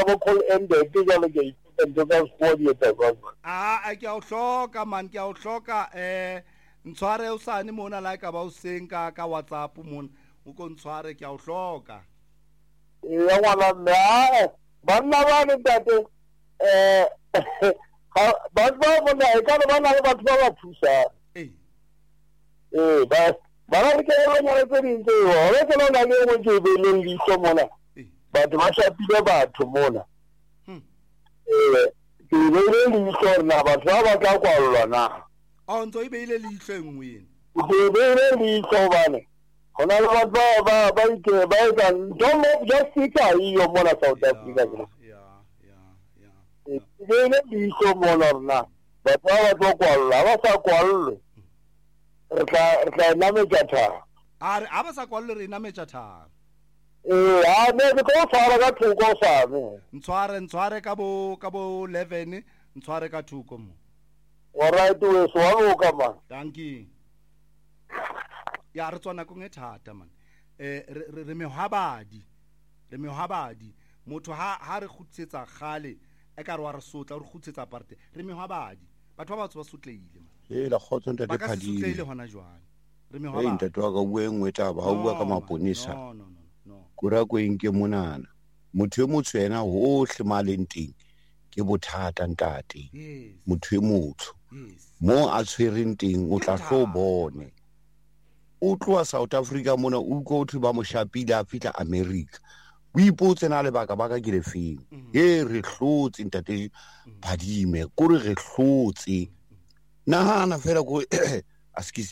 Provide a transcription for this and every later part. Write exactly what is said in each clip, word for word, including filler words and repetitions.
bo call ended ke jalo ke ntse ka squad ye tsa ah a ke a o hloka man ke a o hloka eh ntshware o sane mona la ka ba o senka ka WhatsApp mona o ko ntshware ke a o hloka ya ngwana mme banna ba ne tate eh ba ba bona e ka ba na le batho ba ba thusa eh eh ba ba re ke ba nyane tse dintse o re ke na le mo ke be le liso mona batho ba shapile batho mona hm eh ke be le liso na batho ba ba ka kwallwa na a ntso e beile leihlo engwe yena ke be le liso bane hona le batho ba ba ba ke ba ka don't just sit here mona South Africa ya ya ya ke le liso mona na batho ba ba kwallwa ba sa kwallwe re tla re tla nametsa thara a re a ba sa kwalle re nametsa thara eh a ne ke go fara ka thuko sane ntshware ntshware ka bo ka bo eleven ntshware ka thuko mo alright we so wa ka man thank you ya re tswana go ngethata man eh re re mehwabadi re mehwabadi motho ha ha re khutsetsa gale e ka re wa re sotla re khutsetsa parte re mehwabadi batho ba batho ba sotleile man e la khotso ntate ba ka phadile sotleile hona jwang re e mehwabadi ntate wa ka bue ngwe taba ha o bua ka maponisa no no no no kura go nke monana motho e motho yena hohle maleng teng ke bothata ntate yes motho e motho yes mo a tshwereng teng o tla tlo bone o tloa South Africa mona o go to ba mo shapile a fitla America o ipotse na le baka baka ke le feng he re hlotse ntate Phadime go re re hlotse nahana fela go askis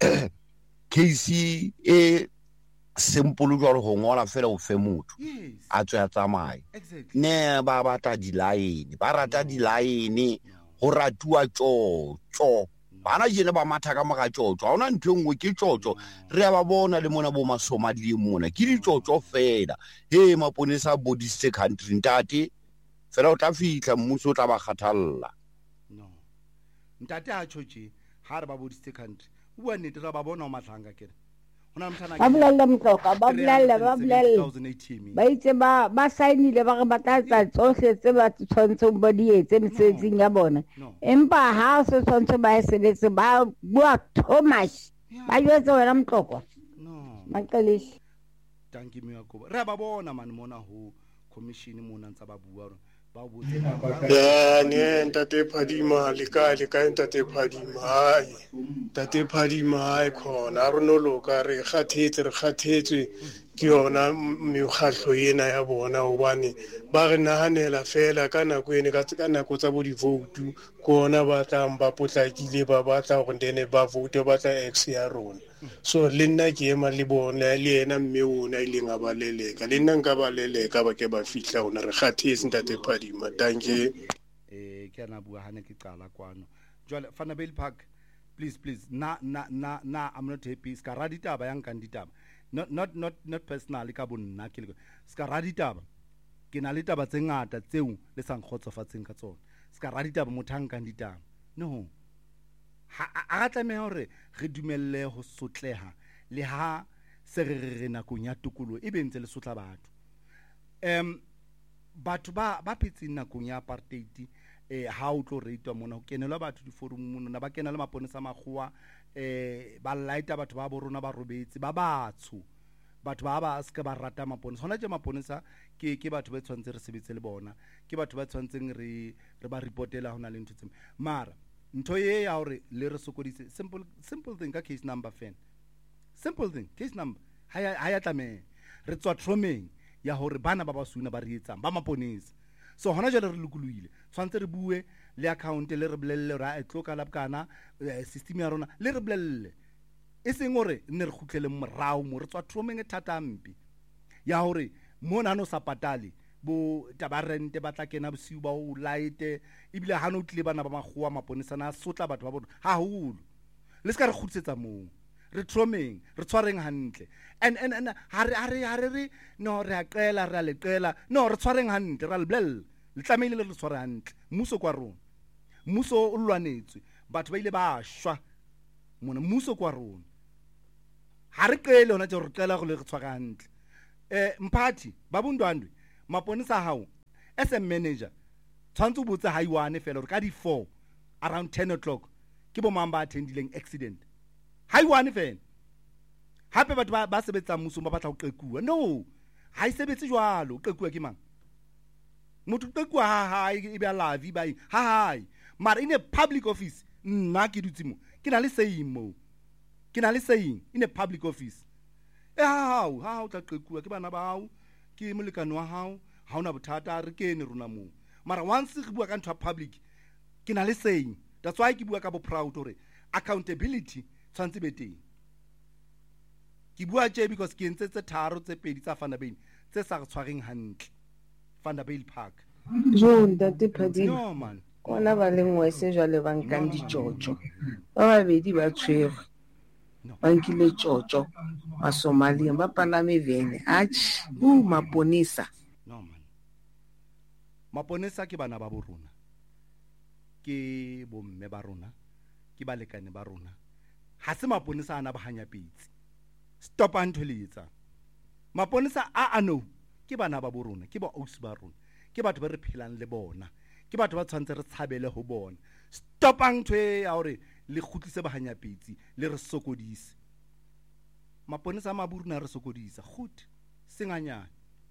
case e simple jwalo go ngola fela o fe motho yes a tswa tsamaye exactly ne ba batla di line ba rata di line go ratua tso bana jene ba matha ka moga tjotjo ha ona ntwe ngwe ke tjotjo re ba bona le mona bo Masomali mona ke di tjotjo fela he maponesa bodiste country ntate fela o tla fihla mmuso o tla ba kgathalla no ntate a tjotje ha re ba bodiste country o bua nnete ra ba bona o matlanga kere hona mthana ba bolella mtloka ba bolella ba bolella ba itse ba ba sainile ba re ba tlatsa tsohle tse ba tshwantseng ba di etse mesebetsing ya bona empa ha se tshwantse ba e sebetse ba bua Thomas ba jwetse wena mtloko no maqelish thank you Yakobo re ba bona man mona ho commission mona ntsa ba bua ba botse ya ne ntate Phadima le ka le ka ntate Phadima hai ntate Phadima hai khona re no loka re kgathetse re kgathetse ke yona mekgahlo ena ya bona hobane ba re nahanela fela ka nako ene ka ka nako tsa bo di vote kona ba tlang ba potlakile ba batla gore ndene ba vote ba tla ex ya rona so le nna ke ema le bona le ena mme ona ile nga ba leleka le nna nka ba leleka ba ke ba fihla ona re kgathetse ntate Phadima thank you eh ke ana bua hane ke qala kwano jwale Vanderbilt Park please please na na na na I'm not happy ska ra ditaba yang kan ditaba not not not not personally ka bonna ke le ska ra ditaba ke na le taba tse ngata tseo le sang khotsofatseng ka tsona ska ra ditaba mothang kan ditaba no ha a tlameha hore re dumelle ho sotleha le ha se re re nakong ya tukolo e bentse le sotla batho em batho ba ba phetseng nakong ya apartheid eh ha o tlo reitwa mona ho kenelwa batho di forum mona ba kena le maponesa magwa eh ba laita batho ba borona ba robetse ba batsho batho ba ba ska ba rata maponesa hona je maponesa ke ke batho ba tshwantse re sebetse le bona ke batho ba tshwantseng re re ba reportela hona le ntho tse mara ntho ye ya hore le re sokodise simple simple thing ka case number fan simple thing case number ha ya tlame re tswa tromeng ya hore bana ba ba suna ba re etsang ba maponesa so hona jale re lokuluile tshwantse re bue le account le re blelle ra e tloka la kana system ya rona le re blelle e seng hore ne re khutlele morao mo re tswa tromeng e thatampi ya hore mona no sa patale bo tabarente batla kena bosiu ba o laite ibile ha no tle bana ba magwa maponesa na sotla batho ba bona ha holo le ska re khutsetsa mo re tromeng re tshwareng hantle and and and hare hare hare re no re aqela re le qela no re tshwareng hantle ra le blel le tlameile le tshware hantle muso kwa rona muso o lwanetswe batho ba ile ba shwa mona muso kwa rona ha re qele hona tse re qela go le tshwara hantle eh mphathi ba bundwandwe maponesa hao as a manager tshwantse o botse high one fela gore ka di four around ten o'clock ke bo mang ba attendileng accident high one fela hape batho ba ba sebetsa mmusong ba batla go qekua no ha e sebetse jwalo qekua ke mang motho qekua ha ha e be alive ba ha ha mara in a public office nna ke dutse mo ke na le saying mo ke na le saying in a public office e ha ha ha o tla qekua ke bana ba hao ke molekano wa hao ha ona bothata re kene rona mo mara once re bua ka ntwa public ke na le saying that's why ke bua ka bo proud hore accountability tshwantse be teng ke bua tje because ke ntse tse tharo tse pedi tsa Vanderbijl tse sa re tshwareng hantle Vanderbijl Park jo ntate Phadima no man kona ba le ngwe se jwale ba nkang ditjotjo ba babedi ba tshwere ba nkile tjotjo ba Somalia ba palame vene ach u maponisa no man maponesa ke bana ba borona ke bomme ba rona ke balekane ba rona ha se maponesa ana ba hanya pitsi stop antho letsa maponesa a ano ke bana ba borona ke ba ausi ba rona ke batho ba re phelang le bona ke batho ba tshwantse re tshabele ho bona stop antho ya hore le khutlise ba hanya pitsi le re sokodise maponesa ma buruna re sokodisa gut senganyana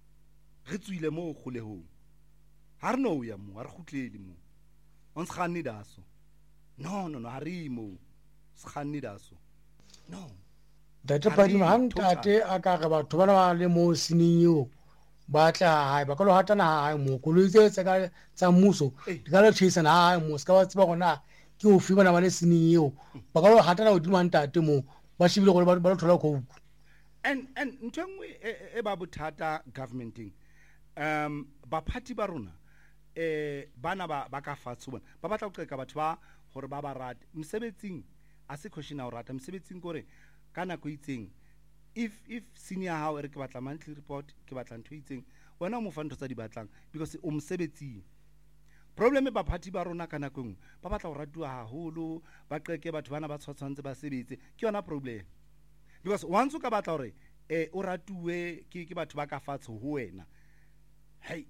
re tswile mo go le ho ha re no ya mo ha re khutlele mo ons gaan nie daso no no no ha re mo se gaan nie daso no Data Phadima hantate a ka re batho bana ba le mo sining eo ba tla hae ba ka lo hatana hae mo koloi tse ka tsa mmuso di ka le tshisa na hae mo ska ba tseba gona ke o fi bana ba le sining eo ba ka lo hatana o dima ntate mo ba shibile gore ba lo thola khouku and and ntengwe e ba bothata governmenting um ba party ba rona eh bana ba ba ka fatso bona ba batla go qeka batho ba gore ba ba rate msebetsing a se question a rata msebetsing gore kana go itseng if if senior how re ke batla monthly report ke batla ntho itseng wena o mo fa ntho tsa di batlang because o msebetsing problem ba party ba rona kana go ba batla go ratua haholo ba qeke batho bana ba tshwantse ba sebetse ke yona problem because once o ka batla gore eh o ratue ke ke batho ba ka fatsho ho wena hey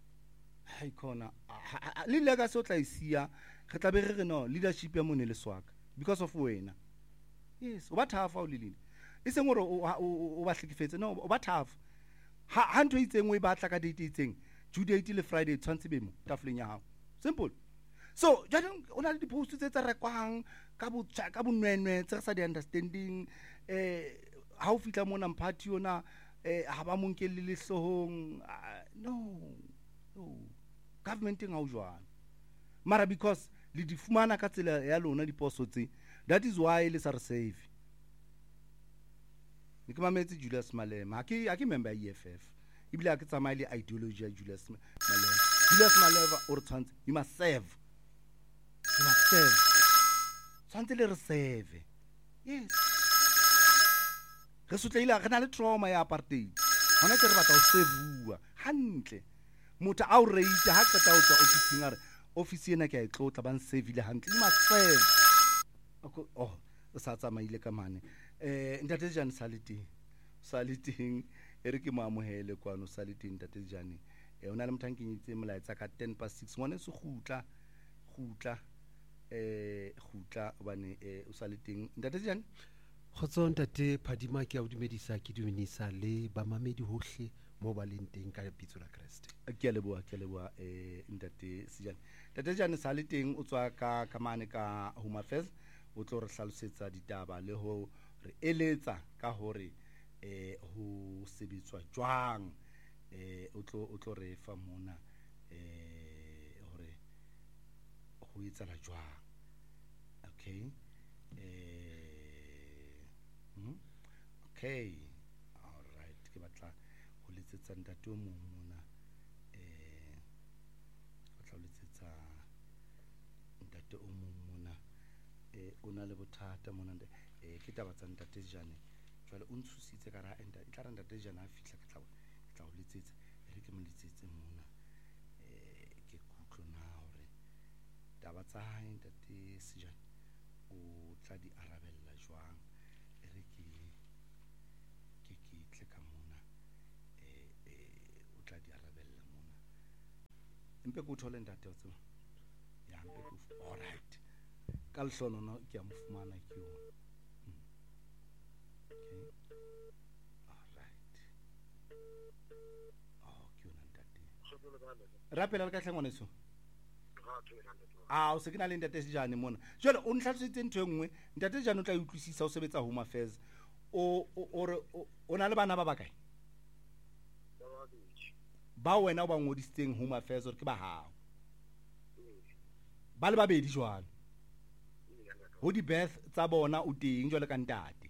hey khona le le ka se o tla isia re tla be re re no leadership ya mone le swaka because of wena yes o ba thafa o lelile e seng gore o ba hlekefetse no o ba thafa ha ha ntho itseng o e batla ka date itseng due date le Friday tshwantse be mo tafoleng ya hao simple so jwanong o na le dipost tse tsa rekwang ka bo ka bonwenwe tse re sa di understanding eh ha o fitla mona mphathi yona eh ha ba monkele le hlohong no no governmenting ha o jwana mara because le di fumana ka tsela ya lona diposo tse that is why le sa re save ke mametse Julius Malema ha ke ha ke member ya E F F ibile ha ke tsamaye le ideology ya Julius Malema Julius Malema o re tshwantse you must save you must save tshwantse le re save yes re sotleile re na le trauma ya apartheid hona ke re batla o sevua hantle motho a o reita ha ka ta o tswa office ngare office ena ke a itlotla ba nsevile hantle you must save oh o sa tsamaile ka mane eh ntate jane saliting saliting e re ke mo amohele kwano saliting ntate jane e ona le mothanking itse molaetsa ka ten past six ngone se gutla gutla eh gutla bane eh o saliting ntate jane khotso ntate Phadima ke a o dumedisa ke dumenisa le ba mamedi hohle mo ba leng teng ka pitso la Kriste ke a leboa ke a leboa eh ntate sejane ntate jane saliting o tswa ka kamane ka Home Affairs o tlo re hlalosetsa ditaba le ho re eletsa ka hore eh ho sebetswa jwang eh o tlo o tlo re fa mona eh hore ho etsa la jwang okay eh mm, okay all right ke batla ho letsetsa ntate o mong mona eh batla ho letsetsa ntate o mong mona eh ona le bothata mona eh ke taba tsa ntate jane jwale o ntshusitse ka ra enda e tla ra ntate jane a fihla ke tla ke tla o letsetsa e re ke mo letsetse mona eh ke kutlo na hore taba tsa hae ntate sejane o tla di arabella jwang e re ke ke ke tle ka mona eh eh o tla di arabella mona mpe ko thole ntate o tseba ya mpe ko all right ka lehlono no ke a mo fumana ke yo okay all right oh ke yona ntate rapela le ka hlangwana so ah o se ke na le ntate sejane mona jwale o ntlhatsitse ntho e nngwe ntate sejane o tla utlwisisa o sebetsa Home Affairs o o o na le bana ba bakae ba wena o ba ngodisitseng Home Affairs or ke ba hao ba le babedi jwalo ho di birth tsa bona o teng jwale ka ntate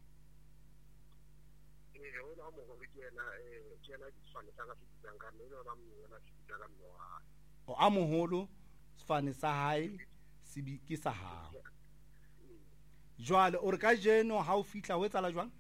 o a moholo sefane sa hae se ke sa hao jwale o re ka jeno ha o fihla ho etsala jwang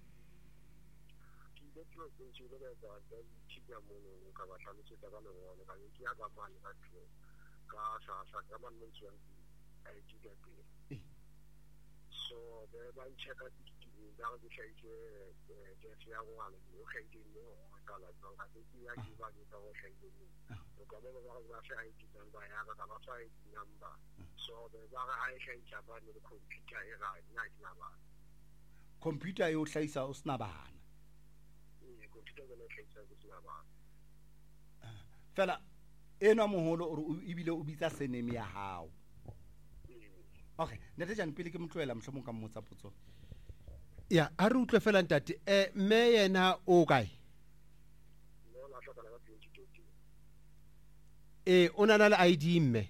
so be ba ncheka ditini ba go tlhaitse je ya ngwana o khaiteng mo ka la tsong ka tsi ya di ba di go khaiteng o ka ba ba ba sa I D number ya ka ba sa I D number so be ba ga ai khaitsa ba le computer e ga ina ina ba computer e o hlaisa o sna bana e computer e o hlaisa o sna bana fela eno moholo o ibile o bitsa seneme ya hao okay ntate jane pele ke motloela mohlomong ka mmotsa potso ya a re utlwe fela ntate eh mme yena o kae no la hloka la twenty twenty eh o na le I D mme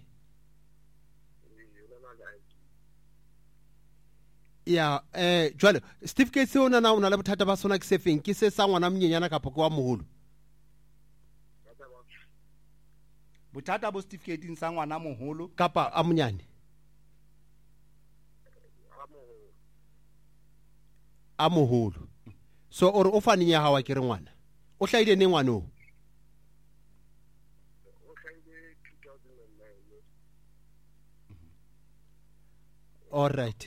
ya eh jwale Steve Gates o na na o na le bothata ba sona ke sefeng ke se sa ngwana mnyenyana ka phoko wa moholo bothata bo Steve Gates sa ngwana moholo kapa a monyane a moholo so or o fane ya hawa ke re ngwana o hlaile ne ngwana o o hlaile two thousand nine all right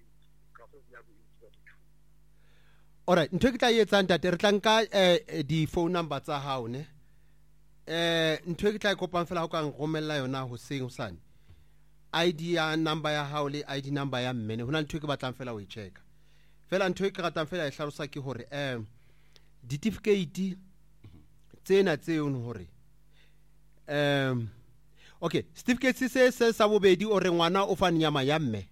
all right ntwe ke tla etsa ntate re tla nka eh di phone number tsa hao ne eh ntwe ke tla kopang fela ho ka ngomella yona ho seng hosane I D ya number ya hao le I D number ya mmene hona ntwe ke batlang fela o e checka fela ntwe ke ratang fela e hlarosa ke hore eh certificate tsena tseo no hore um okay certificate se se sa bobedi o re ngwana o fa nyama ya mme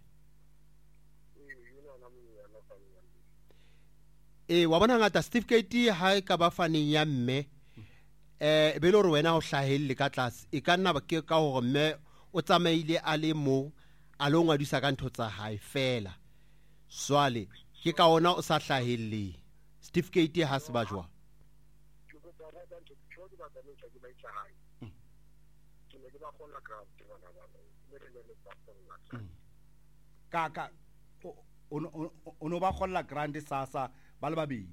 eh wa bona ngata certificate ha e ka ba fane ya mme eh be lo re wena o hlahelle ka tlase e ka nna ba ke ka hore mme o tsamaile a le mo a lo ngwadisa ka ntho tsa hae fela swale ke ka ona o sa hlahelle certificate ha se ba jwa ka ka o no ba kholla grant sasa ba le babedi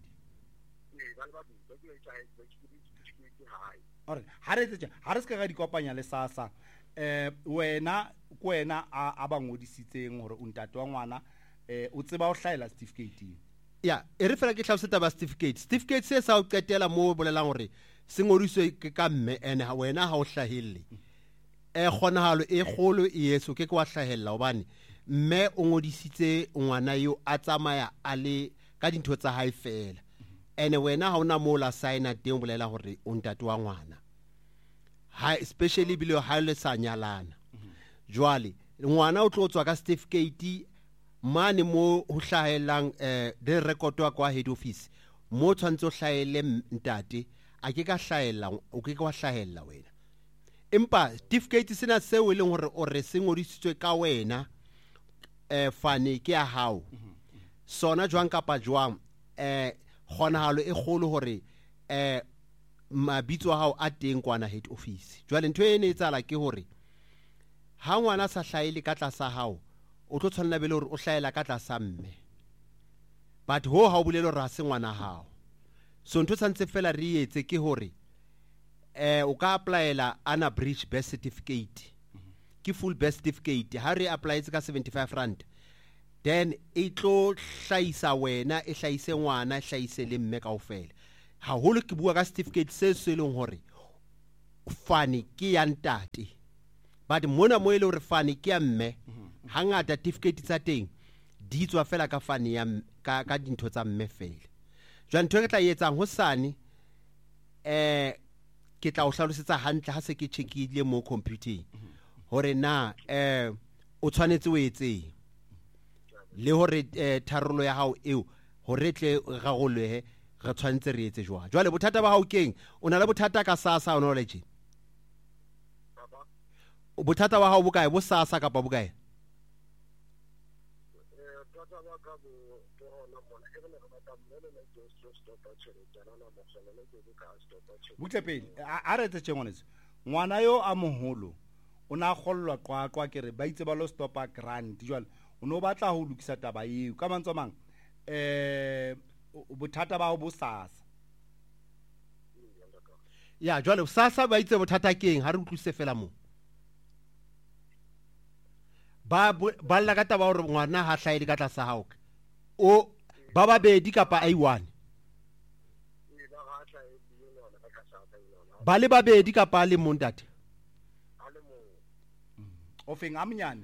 ore ha re tse ha re se ka di kopanya le sasa eh wena ko wena a ba ngodisitseng hore o ntate wa ngwana eh o tseba o hlaela certificate ya e re fela ke hlausetsa ba certificate certificate se sa o qetela mo bolelang hore se ngodiswe ke ka mme ene ha wena ha o hlahelle e kgonahalo e kgolo e yeso ke ke wa hlahella hobane mme o ngodisitse ngwana yo a tsamaya a le ka dintho tsa hae fela ene wena ha ona mo la signa teng bolela hore o ntate wa ngwana ha especially bile ha le sa nyalana jwale ngwana o tlo tswa ka certificate mane mo ho hlahelang eh de record wa kwa head office mo tshwantse o hlahele ntate a ke ka hlahella o ke ka wa hlahella wena empa certificate sena seo e leng hore o re se ngodisitswe ka wena eh fane ke ya hao sona jwang kapa jwang eh kgonahalo e kgolo hore eh mabitso a hao a teng kwana head office jwale ntwe ene etsala ke hore ha ngwana sa hlahile ka tlasa hao o tlo tshwanela bele hore o hlahela ka tlasa mme but ho ha o bolelo re ha se ngwana hao so ntwe tsantse fela re etse ke hore eh o ka applyela ana bridge birth certificate ke full birth certificate ha re apply ka seventy-five rand then e tlo hlaisa wena e hlaise ngwana e hlaise le mme kaofela ha holo ke bua ka certificate se se leng hore fane ke ya ntate but mona mo ile hore fane ke ya mme hangata certificate tsa teng di tswa fela ka fane ya ka ka dintho tsa mme fela jwa ntho ke tla etsang ho sane eh ke tla o hlalosetsa hantle ha se ke checkile mo computing hore na eh o tshwanetse o etseng le hore tharollo ya hao eo hore tle ragolwe re tshwanetse re etse jwa jwa le bothata ba hao keng o na le bothata ka SASSA o knowledge bothata wa hao bokae bo SASSA kapa bokae butle pele a re tse tshengwanetse ngwana yo a moholo o na gollwa qwaqwa ke re ba itse ba lo stopa grant jwale o no batla ho lokisa taba eo ka mantso mang eh bothata ba bo SASSA ya jwale SASSA ba itse bothata keng ha re utlwise fela mo ba ba la ka taba hore ngwana ha hlaile ka tlasa hao o ba ba bedi kapa a one ba le babedi kapa le montate o feng a monyane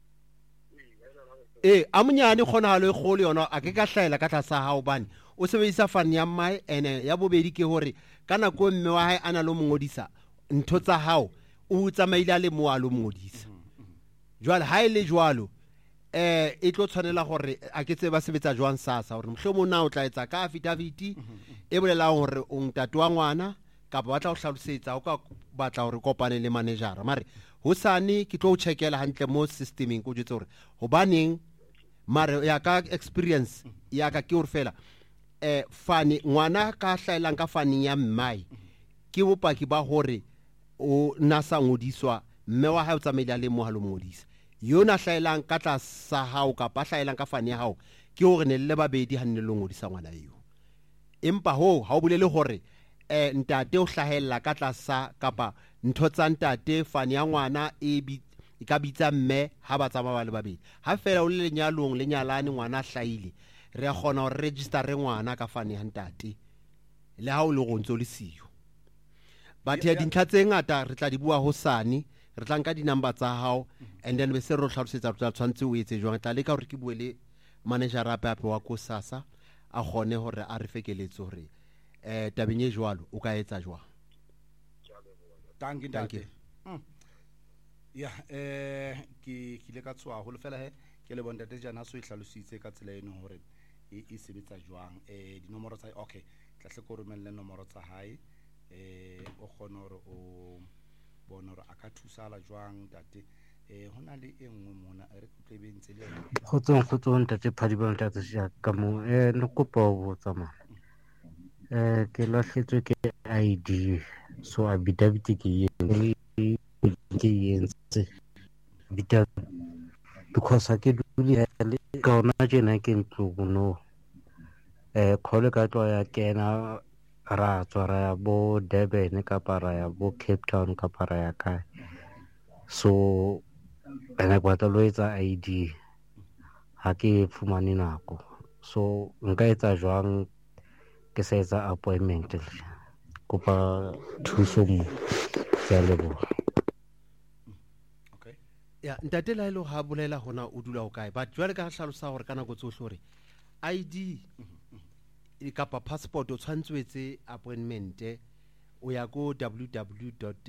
eh a monyane khona halo e kholo yona a ke ka hlaela ka tlasa hao bane o sebedisa fane ya mmae ene ya bobedi ke hore kana ko mme wa hae ana lo mongodisa ntho tsa hao o tsamaile le mo a lo mongodisa jwale ha ile jwalo eh e tlo tshwanela gore a ke tseba sebetsa jwang SASSA hore mohlomo na o tla etsa ka affidavit e bolela hore o ntate wa ngwana ka ba batla o hlalosetsa o ka batla hore kopane le manager mare ho sane ke tlo checkela hantle mo systeming go jetse hore hobaneng mare ya ka experience ya ka ke hore fela eh fane ngwana ka hlaelang ka fane ya mmai ke bopaki ba hore o nasa ngodiswa mme wa ha o tsamaile le mo halo ngodisa yona hlaelang ka tla sa hao ka pa hlaelang ka fane ya hao ke hore ne le babedi ha ne le ngodisa ngwana eo empa ho ha o bolele hore eh ntate o hlahella ka tlasa kapa ntho tsa ntate fane ya ngwana e bi e ka bitsa mme ha ba tsamaya ba le babedi ha fela o le lenyalong le nyalane ngwana hlaile re a gona ho register re ngwana ka fane ya ntate le ha o le gontso le siyo but ya dintlha tse ngata re tla di bua ho sane re tla nka di number tsa hao and then be se re hlalosetsa re tshwantse o etse jwang tla le ka hore ke bue le manager ape ape wa ko SASSA a gone hore a re fekeletse hore eh tabeng jwalo o ka etsa jwang thank you thank you ya eh ke ke le ka tswa ho le fela he ke le bontate jana so e hlalositse ka tsela eno hore e e sebetsa jwang eh dinomoro tsa okay tla hle ko romelle nomoro tsa hae eh o kgona hore o bona hore a ka thusala jwang tate eh hona le engwe mona re go tlebentse le khotsong khotsong tate phadibang tate ja ka mo eh no kopa o tsamaya eh ke lahletswe ke I D so affidavit ke yeng ke yentse bita because ke dule le ka ona jena ke ntlo no eh khole ka tlo ya kena ra tswara ya bo Durban ka para ya bo Cape Town ka para ya ka so ena kwa tlo etsa I D ha ke fumane nako so nka etsa jwang ke sa etsa appointment kopa thuso mo ya lebo okay ya ntate la ile ha bolela hona o dula o kae but jwale ka hlalosa hore kana go tsohle hore I D e kapa passport o tshwantswetse appointment o ya go w w w dot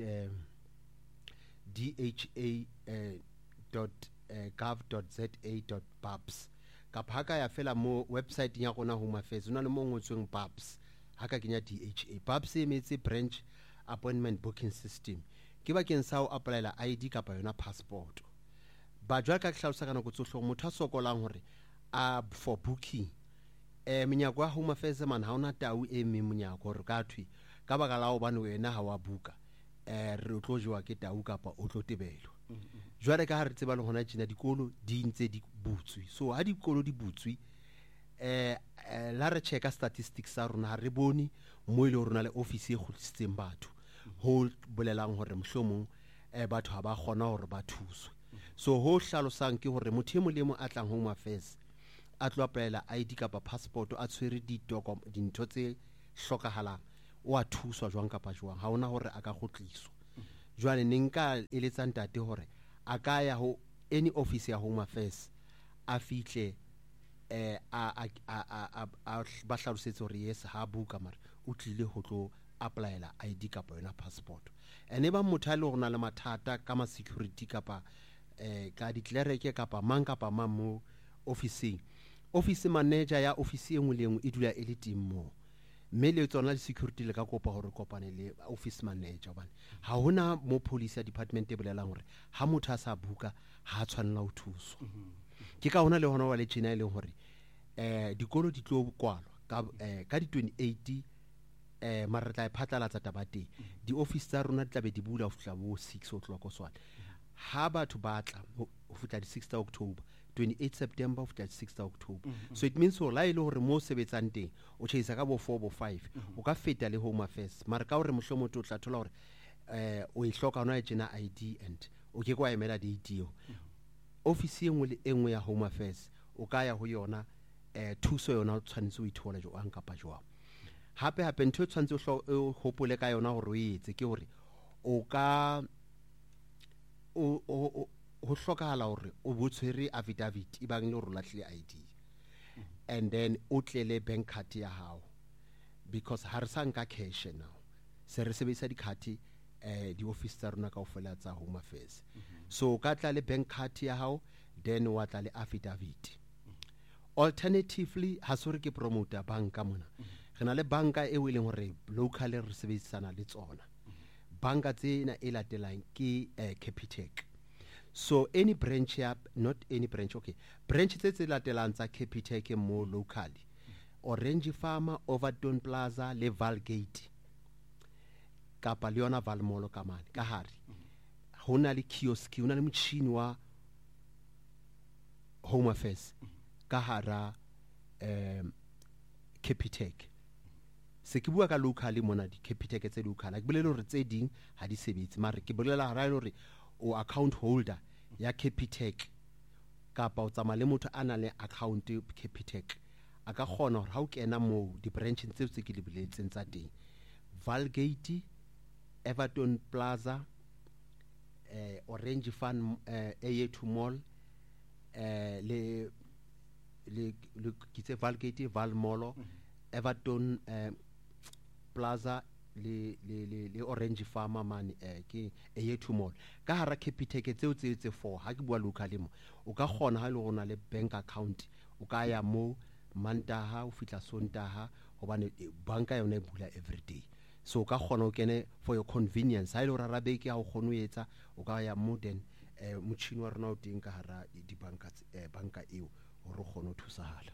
d h a dot gov dot z a dot babs kapa haka ya fela mo website ya rona Home Affairs una le mo ngotsweng babs haka kenya D H A babs e metse branch appointment booking system ke ba keng sa o applyela I D kapa yona passport ba jwa ka hlalosa kana go tsohle motho a sokolang hore a for booking eh menyako ya Home Affairs man ha ona tau e me menyako re ka thwi ka baka la o bane wena ha wa buka eh re tlo jwa ke tau kapa o tlo tebelwa jwale ka ha re tseba le hona tsena dikolo di ntse di butswi so ha dikolo di butswi eh la re checka statistics sa rona re bone mo ile rona le office e khutsitseng batho ho bolelang hore mohlomong eh batho ha ba gona hore ba thuswe so ho hlalosang ke hore motho mo le mo atlang Home Affairs a tlo applyela I D kapa passport a tshwere di document dintho tse hlokahalang o a thuswa jwang kapa jwang ha ona hore a ka gotliswa jwale ne nka eletsa ntate hore a ka ya ho any office ya Home Affairs a fihle eh a a a a ba hlalosetse hore yes ha buka mara o tlile ho tlo applyela I D kapa yona passport ene ba motho a le rona le mathata ka ma security kapa eh ka declareke kapa mang kapa mang mo officing office manager ya office engwe le engwe e dula e le teng mo mme le tsona le security le ka kopa hore kopane le office manager bana ha hona mo police department e bolelang hore ha motho a sa buka ha tshwanela ho thuswa ke ka hona le hona wa le tshena ile hore eh dikolo di tlo kwalwa ka eh, ka di twenty-eight eh mara tla phatlalatsa tabate di office tsa rona tla be di bula ho fihla bo six o'clock o swala ha batho ba tla ho fihla di sixth October twenty-eight September ho fihla di sixth October mm -hmm. So it means ho la ile hore mo sebetsang teng o tshisa ka bo four bo five mm -hmm. o ka feta le Home Affairs mara ka hore mohlomoto o tla thola hore eh o ihloka hona e tsena I D and o ke kwa emela date eo office engwe le engwe ya Home Affairs o ka ya ho yona eh thuso yona o tshwanetse o ithola jo ang kapa jwa hape hape ntho tshwanetse o hopole ka yona hore o etse ke hore o ka o o ho hlokahala hore o botshwere affidavit e bang le hore lahle I D and then o tlele bank card ya hao because ha re sa nka cash now se re sebedisa di card eh di office tsa rona ka ofela tsa Home Affairs so ka tla le bank card ya hao then wa tla le affidavit alternatively ha sore ke promoter banka mona rena le banka e wileng hore local re sebedisana le tsona banka tsena e latelang ke eh, Capitec so any branch ya not any branch okay branch tse tse latelang tsa Capitec mo locally Orange Farmer Overton Plaza le Valgate kapa le yona Valmolo kamane ka hari hona le kiosk hona le motšhini wa Home Affairs ka hara um Capitec se ke bua ka locally mona di Capitec tse local ke bolele hore tse ding ha di sebetse mara ke bolela hara hore o account holder ya Capitec kapa o tsama le motho ana le account Capitec a ka kgona hore ha o kena mo di branch tse tse ke le biletseng tsa teng Valgate Everton Plaza eh Orange Farm eh A two Mall eh le le le kitse Valgate Valmolo mm -hmm. Everton eh, Plaza le le le le Orange Farmer man eh ke A two Mall ka hara Capitec tseo tse tse four ha ke bua locally mo o ka kgona ha le rona le bank account o ka ya mo Mantaha o fitla Sontaha hobane banka yona e bula every day so ka kgona o kene for your convenience ha ile ra rabeke ha o kgona o etsa o ka ya modern eh motšhini wa rona o teng ka hara di banka eh banka eo hore o kgona o thusahala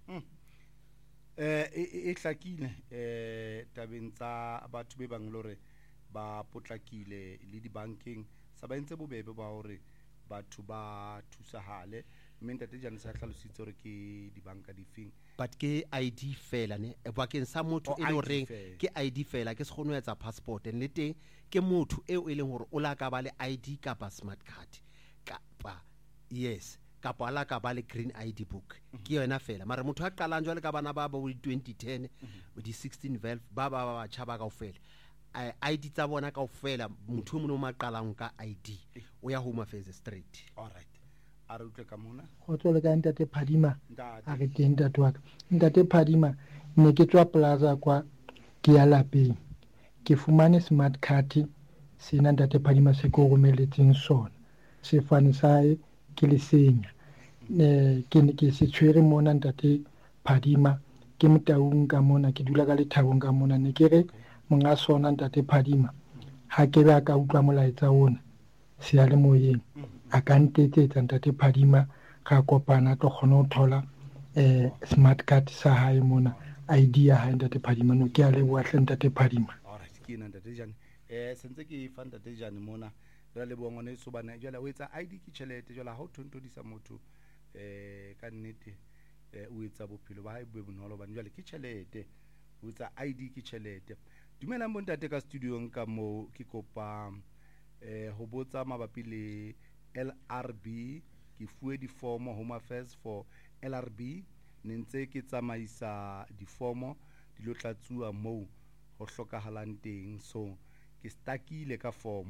eh e hlakile eh tabeng tsa batho be bang lore ba potlakile le di bankeng sa ba ntse bobebe ba hore batho ba thusahale mme ntate jana sa hlalositse hore ke di banka di feng but ke I D fela ne e ba ke sa motho e le hore ke I D fela ke se kgone ho etsa passport and le teng ke motho eo e leng hore o la ka ba le I D kapa smart card kapa yes kapa la ka ba le green I D book ke yona fela mara motho a qalang jwale ka bana ba ba bo twenty ten o di sixteen valve ba ba ba tshaba ka ofela I D tsa bona ka ofela motho mo no maqalang ka I D o ya Home Affairs straight all right a re utlwe ka mona go tsole ka ntate Phadima a re teng ntate wa ka ntate Phadima ne ke tswa plaza kwa ke ya lapeng ke fumane smart card sena ntate Phadima se go romeletseng sona se fane sae ke le senya ne ke ne ke se tshwere mona ntate Phadima ke motaung ka mona ke dula ka le thabong ka mona ne ke re monga sona ntate Phadima ha ke ba ka utlwa molaetsa ona se ya le moyeng a ka ntetsetsa ntate Phadima ga kopana tlo kgona ho thola eh smart card sa hae mona I D ya hae ntate Phadima no ke a le bua hle ntate Phadima alright ke nna ntate jane eh sentse ke fa ntate jane mona re le bongone e so bana jela o etsa I D ke tšhelete jela ha o thontodisa motho eh ka nnete eh o etsa bophelo ba hae bo bonolo bana jela ke tšhelete o etsa I D ke tšhelete dumelang bo ntate ka studio nka mo ke kopa eh ho botsa mabapi le L R B ke fuwe di form Home Affairs for L R B nentse ke tsamaisa di form di lo tlatsuwa mo ho hlokahalang teng so ke stakile ka form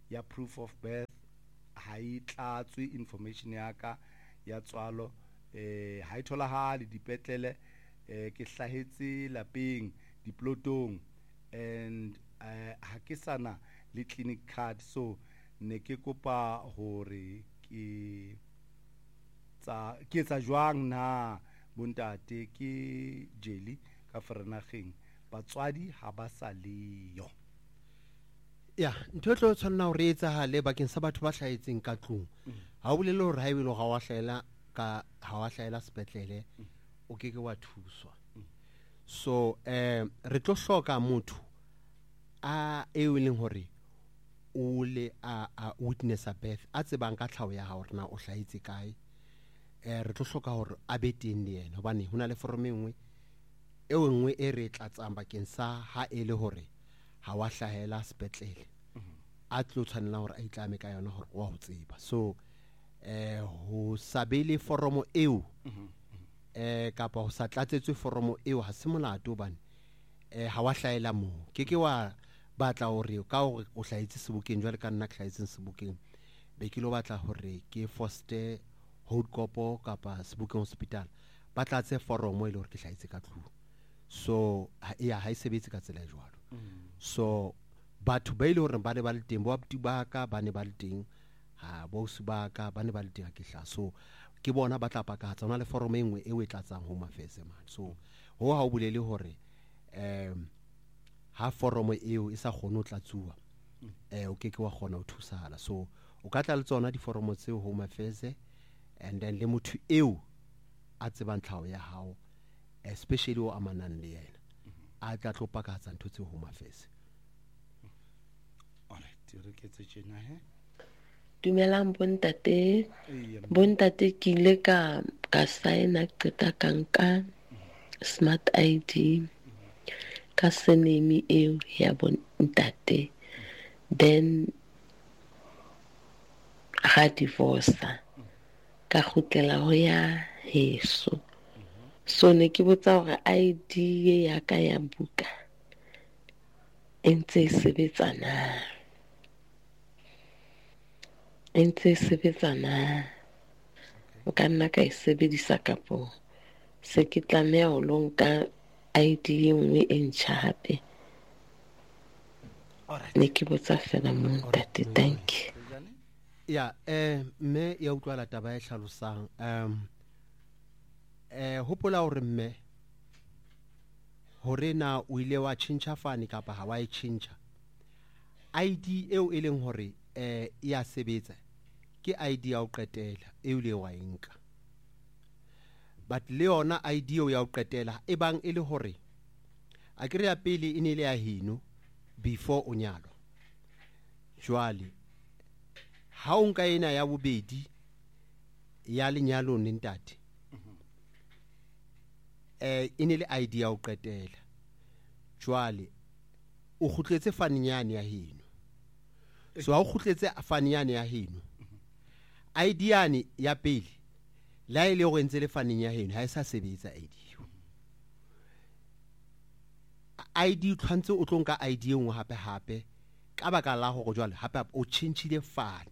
ya proof of birth ha e tlatswe information ya ka ya tswalo eh ha e tholahale dipetlele eh ke hlahetse lapeng diplotong and uh, ha ke sana le clinic card so ne ke kopa hore ke tsa ke tsa jwang na bontate ke jeli ka Vereeniging batswadi ha ba sa leyo ya ntho tlo tshwana ho reetsa ha le bakeng sa batho ba hlahetseng ka tlung ha o bolele hore ha ebile ga wa hlahela ka ha wa hlahela sepetlele o keke wa thuswa so eh re tlo hloka motho a e willing hore o le a, a witness a birth a tsebang ka tlhao ya hao rena o hlahetse kae eh re tlo hloka hore a be teng le yena hobane hona le forome nngwe e nngwe e re tlatsang bakeng sa ha e le hore ha wa hlahela sepetlele a tlo tshwanela hore a itlame ka yona hore wa ho tseba so eh ho sabele foromo eo eh kapa ho sa tlatsetswe foromo eo ha se molato bane eh ha wa hlahela mo ke ke wa batla hore ka hore o hlahetse sebokeng jwale ka nna ke hlahetse sebokeng be ke lo batla hore ke foste Houtkopo kapa Sebokeng hospital ba tlatse foromo ile hore ke hlahetse ka tlung so ya ha e sebetse ka tsela e jwalo so batho ba ile hore ba ne ba le teng bo abuti ba ka ba ne ba le teng ha bo se ba ka ba ne ba le teng ke hla so ke bona ba tla pakatsa ona le foromo engwe e we tlatsang Home Affairs man so ho ha o bulele hore em ha foromo eo e sa kgone ho tlatsuwa eh o keke wa kgona ho thusahala so o ka tla le tsona di foromo tseo Home Affairs and then le motho eo a tsebang tlhao ya hao especially o amanang le yena a tla tlo pakatsa ntho tse Home Affairs. Alright re ke tse tjena he dumelang bontate bontate ke ile ka ka signa qeta ka nka smart I D ka senemi eo ya bontate then ga divorce ka khutlela ho ya heso so ne ke botsa hore I D ya ka ya buka entse sebetsana entse sebetsana o ka nna ka e sebedisa kapo se ke tlameha ho lonka I D nngwe e ntjha hape ne ke botsa fela montate thank you ya eh me ya utlwala taba e hlalosang um eh hopola hore mme hore na o ile wa tjhentjha fane kapa ha wa e tjhentjha I D eo e leng hore eh ya sebetsa ke I D ya o qetela eo le wa enka but le yona I D eo ya o qetela e bang e le hore a kre ya pele e ne le ya hino before o nyalo jwale ha o nka ena ya bobedi ya lenyalo ne ntate eh ine le I D ya o qetela jwale o khutletse faninyane ya heno so ha o khutletse faninyane ya heno I D yani ya pele la ile go ntse le faneng ya heno ha e sa sebetsa I D I D tshwantse o tlonka I D engwe hape hape ka baka la go jwale hape o tshentshile fane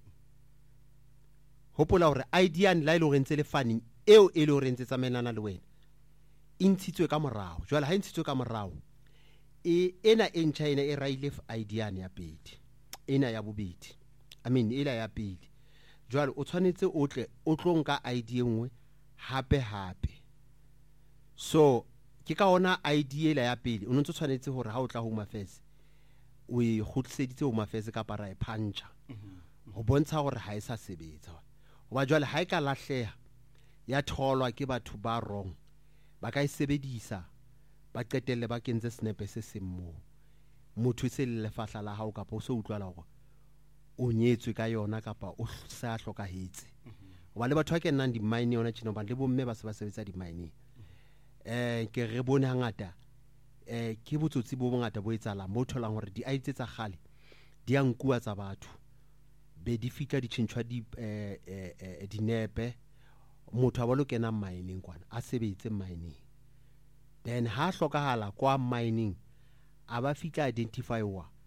hopola hore I D yani la ile go ntse le faneng eo e le go rentse tsamenana le wena intshitswe ka morao jwale ha intshitswe ka morao e ena e ntjha ena e raile I D yani ya pedi ena ya bobedi I mean ela ya pedi jwale o tshwanetse o tle o tlonka I D engwe hape hape so ke ka ona I D ela ya pele o ntse tshwanetse hore ha o tla Home Affairs o e khutliseditse Home Affairs ka para e puncha ho bontsha hore ha e sa sebetsa wa jwale ha e ka lahleha ya tholwa ke batho ba wrong ba ka e sebedisa ba qetelle ba kentse snepe se semmo motho se le lefahla la hao kapa o se utlwala hore o nyetswe ka yona kapa o sa hlokahetse wa le batho ba ke nang di mine yona tshino ba le bomme ba se ba sebetsa di mine eh ke re bone hangata eh ke botsotsi bo bongata bo etsala mo tholang hore di I D tsa khale di ankua tsa batho be di fika di tshintshwa di eh eh dinepe motho a ba lo kena mining kwana a sebetse mining then ha hlokahala kwa mining a ba fika identify wa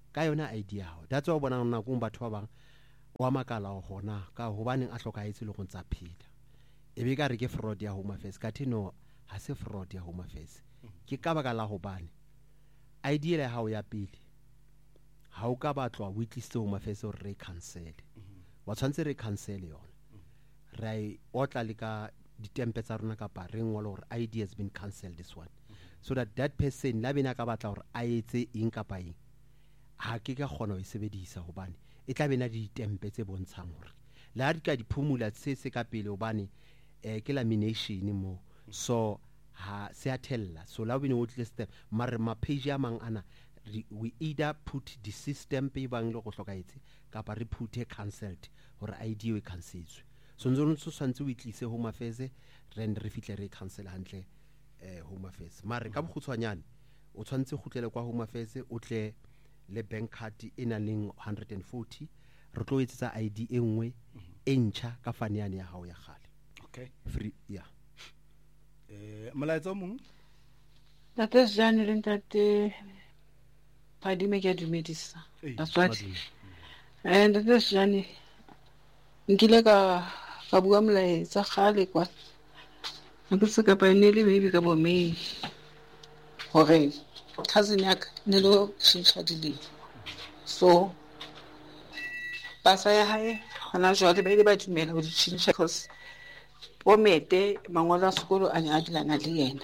ka yona idea hao that's why o bona nako batho ba bang wa makala hona ka hobaneng a hlokaetse le go ntsa phela ebe ka re ke fraud ya Home Affairs ka thino ha se fraud ya Home Affairs ke ka baka la hobane idea le hao ya pele ha o ka batlwa weekly Home Affairs o re cancel wa tshwantse re cancel yona re otla le ka ditempe tsa rona ka pa re ngwa le hore I D has been cancelled this one so that that person la bena ka batla hore a etse eng ka pa eng ha ke ka kgona ho sebedisa hobane e tla bena ditempe tse bontshang hore la di ka diphumula se se ka pele hobane eh ke lamination mo so ha se a tella so la bene o tle step mare ma page a mang ana we either put the system pe bang le go hlokaetse ka pa re put a cancelled hore I D we cancelletswe so nzo ntse santse o itlise Home Affairs re re fitle re cancel hantle eh Home Affairs mare ka bogutshwanyane o tshwantse go tlele kwa Home Affairs o tle le bank card ena leng one hundred forty re tlo etsa I D e nngwe e ntšha ka fanyane ya hao ya gale okay free yeah eh molaetsa mong Tate Jane le ntate Phadime ke dumedisa that's what and Tate Jane nkile ka ka bua molaetsa gale kwa nka se ka pa ne le baby ka bo me hore cousin yak ne lo shintsha dile so pasa ya hae hana jwale ba ile ba dumela ho di shintsha cause bo mete mangolo a sekolo a ne a dilana le yena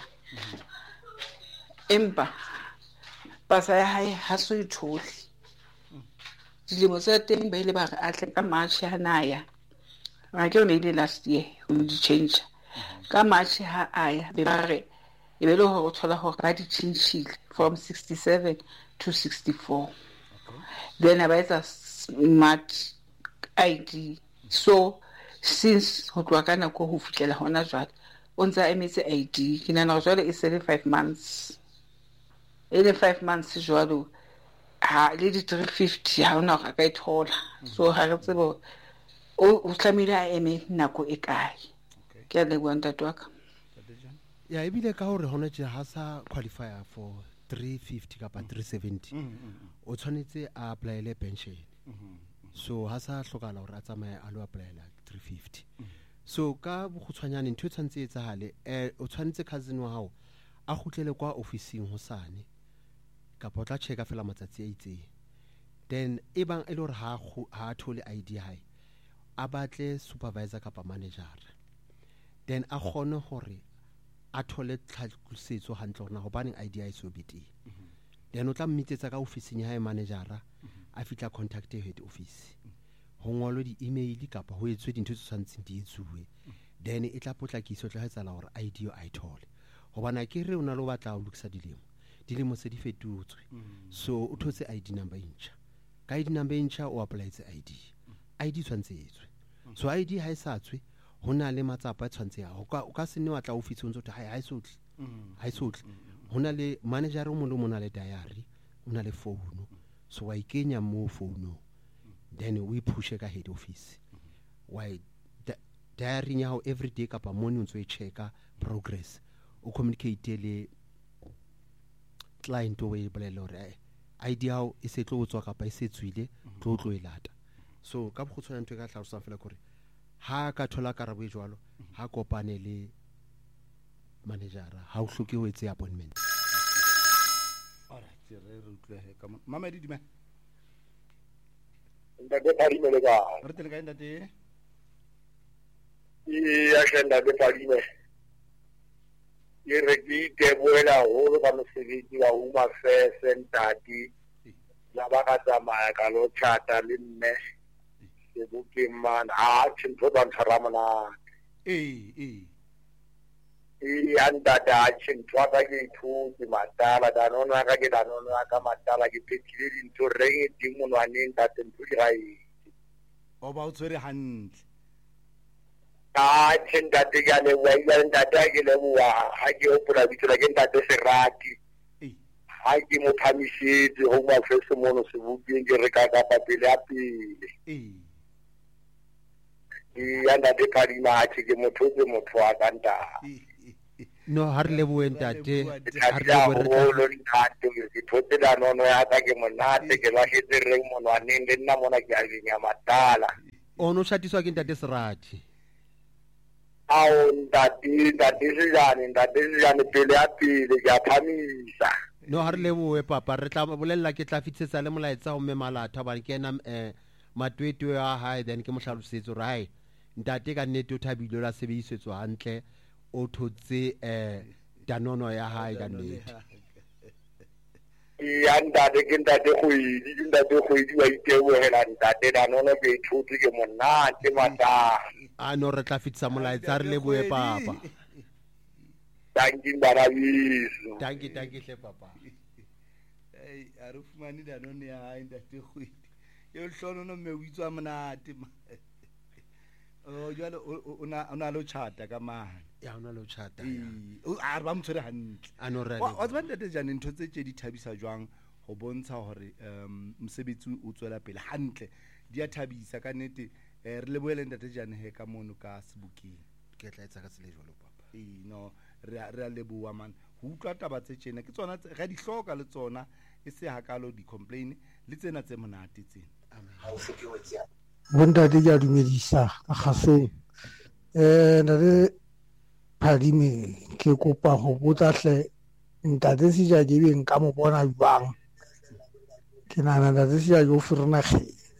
empa pasa ya hae ha so ithole dilemo tsa teng ba ile ba re a tle ka March ya naya ga ke ne ile last year o di change ka March ha aya be ba re e be le ho thola ho ba di change from sixty-seven to sixty-four then about a smart I D so since ho tloa kana ko ho fitlela hona jwale o ntse a emetse I D ke nana jwale e sele five months ele five months jwalo ha le di three fifty ha ona ga ka ithola so ha re tsebo o tlamile a eme nako e kae ke le bua ntate wa ka ya e bile ka hore hona je ha sa qualifier for three fifty ka pa three seventy o tshwanetse a apply le pension so ha sa hlokala hore a tsamaye a lo apply la three fifty so ka bogutshwanyane ntho tshwantse etsa hale eh o tshwanetse cousin wa hao a khutlele kwa officing ho sane ka potla checka fela matsatsi a itseng then e bang e le hore ha ha thole I D hae a batle supervisor kapa manager then a khone hore a thole tlhakusetso hantle hona hobane I D I so beti then o tla mmitsetsa ka officing ya hae managera a fitla contact head office ho ngolo di email kapa ho etswe dintho tse tshwantseng di etsuwe then e tla potlakiso tla hetsa la hore I D o a ithole hobana ke re ona lo batla o lokisa dilemo dilemo se di fetotswe so o thotse I D number intsha ka I D number intsha o apply tse I D I D tshwantse etswe so I D ha e sa tswe hona le matsapa tshwantse ya o ka o ka se ne wa tla office o ntse ha ha isotle ha isotle hona le manager o mo le mona le diary una le phone so wa ikenya mo phone then we push ka head office why diary ya ho every day kapa morning o ntse e checka progress o communicate le client o e bolela hore I D how e se tlo tswa kapa e se tswile tlo tlo e lata so ka bogutshwana ntwe ka tlhalosa fela gore ha ka thola karabo e jwalo ha kopane le managera ha o hloke ho etsa appointment alright re re utlwe he ka mama di dime ntate Phadime le ka re tele ka ntate e ya shenda be Phadime e re di te boela ho ba mosebetsi wa Home Affairs ntate ya ba ka tsamaya ka lo chata le mme se bukeng man a tshintho ba ntharamana eh eh e anda da tshintho ba ke thuti matala da nona ka ke da nona ka matala ke petile dintho reng ding monwaneng ka tentho di gai o ba o tswere hantle a tshenta te ya le wa ya ntate ke le bua ha ke o pula bitla ke ntate Serati ha ke mo phamisetse Home Affairs mono se bukeng ke re ka ka papele a pele eh e anda de Phadime a ke motho ke motho a kanta no ha re leboe ntate ha re ya leboe re go tla lo ntate ke thotse da no no ya ka ke monate ke la hetse re monwaneng le nna mona ke a binya matala o no shatiswa ke ntate Serati ao ntate ntate sejane ntate sejane pele ya pele ke a phamisa no ha re leboe papa re tla bolella ke tla fitsetsa le molaetsa o mme Malatha ba ke ena eh matwetwe ya hae then ke mohlalosetse re hae ntate ka nnete o thabile la sebedisetswa hantle o thotse eh danono ya hae ka nnete ya ntate ke ntate kgwedi ke ntate kgwedi wa itebohela ntate danono ke ithutse ke monate mata a no re tla fitsa molaetsa re leboe papa tanki barabiso tanki tanki hle papa ei a re fumane danono ya hae ntate kgwedi yo hlono no me uitswa monate oh jwale ona ona lo chata ka mane ya ona lo chata o a ba mtshwere hantle a no re wa tsba ntate jane ntho tse tse di thabisa jwang go bontsha hore um mosebetsi o tswela pele hantle di a thabisa ka nete re le boele ntate jane he ka mono ka Sebokeng ke tla etsa ka tsele jwalo papa eh no re re a leboa man ho utlwa taba tse tsena ke tsona ga di hloka le tsona e se hakalo di complain le tsena tse monate tsena bontate ke a dumedisa ka gasong eh ntate Phadime ke kopa go botsa hle ntate Sija ke beng ka mo bona jwang ke nana ntate Sija yo firna ge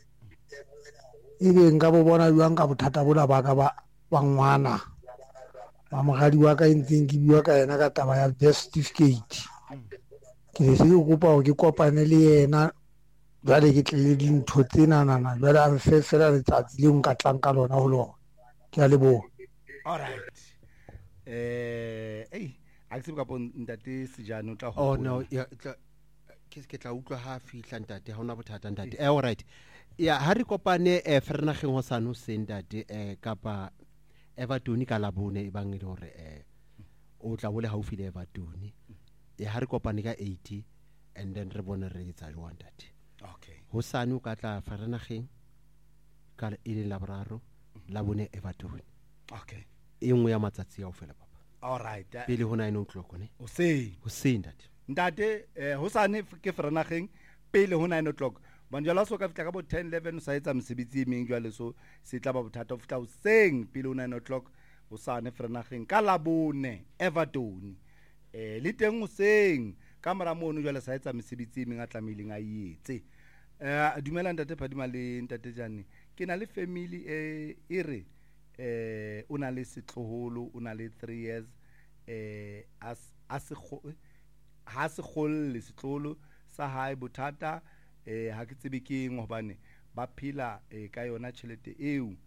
e beng ka bo bona jwang ka bothata bola ba ka ba ba ngwana ba mogadi wa ka ntseng ke bua ka yena ka taba ya birth certificate ke se go kopa go ke kopane le yena jwale ke tlile dintho tsena nana jwale a mfe fela letsatsi le nka tlang ka lona ho lona ke a leboha all right eh ei a ke ka pon ntate Sejane o tla ho oh no ya ke ke tla utlwa ha fihla ntate ha ona bothata ntate eh all right ya ha re kopane eh Vernageng ho sano se ntate eh kapa Everton ka labone e bang e le hore eh o tla bole haufi le Everton ya ha re kopane ka eighty and then re bone re etsa jwang ntate okay ho sano ka tla Vernageng ka ile la boraro la bone Everton okay e nngwe ya matsatsi ya o fela papa all right pele ho nine o'clock ne o se ho se ntate ntate eh ho sane ke Vernageng pele ho nine o'clock banjala so ka fitla ka bo ten eleven sa etsa mosebetsi e meng jwale so se tla ba bothata o fitla o seng pele ho nine o'clock o sane Vernageng ka labone Everton eh le teng o seng ka mara mono jwale sa etsa mosebetsi e meng a tlameileng a ietse eh dumela ntate Phadima le ntate Jane ke na le family eh ire eh una le setloholo una le three years eh as as ha se kholle setloholo sa hae bothata eh ha ke tsebe ke eng hobane ba phela eh ka yona tšhelete eo